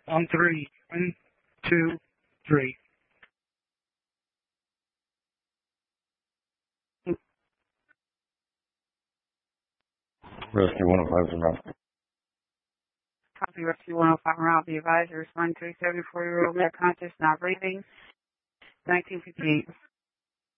On three. 1, 2, 3. Rescue 105 is around. Copy Rescue 105 around. The advisor is 137 4-year-old male conscious, not breathing. 1958.